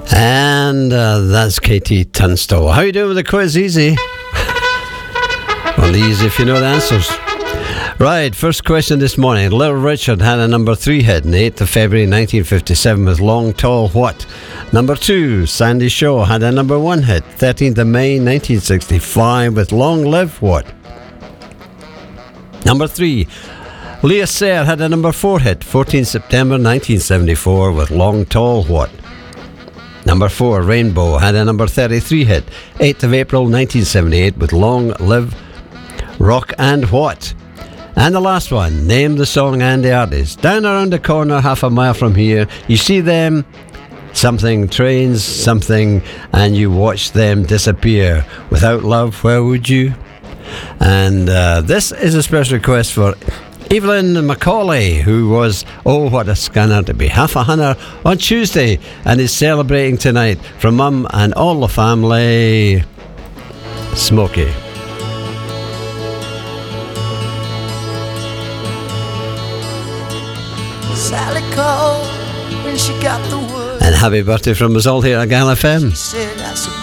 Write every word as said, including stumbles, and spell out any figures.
And uh, that's Katie Tunstall. How you doing with the quiz? Easy. Well, easy if you know the answers. Right, first question this morning. Little Richard had a number three hit on the eighth of February nineteen fifty-seven with Long Tall What? Number two, Sandy Shaw had a number one hit thirteenth of May nineteen sixty-five with Long Live What? Number three, Leah Sayre had a number four hit fourteenth of September nineteen seventy-four with Long Tall What? Number four, Rainbow had a number thirty-three hit eighth of April nineteen seventy-eight with Long Live Rock and What? And the last one, name the song and the artist. Down around the corner, half a mile from here, you see them, something trains, something, and you watch them disappear. Without love, where would you? And uh, this is a special request for Evelyn Macaulay, who was, oh, what a scanner to be half a hunter on Tuesday and is celebrating tonight from Mum and all the family. Smokey. Sally called when she got the word. And happy birthday from us all here at Gal F M. She said, I